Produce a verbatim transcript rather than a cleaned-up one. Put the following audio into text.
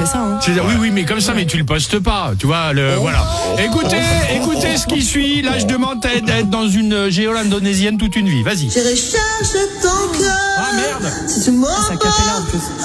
fait ça. Hein. C'est, oui, oui, mais comme ça, mais tu le postes pas, tu vois. Le, oh. Voilà. Écoutez, écoutez ce qui suit. Là, je demande d'être dans une géole indonésienne toute une vie. Vas-y. Je recherche ton cœur. Ah merde. Si tu m'en Ça capella en plus.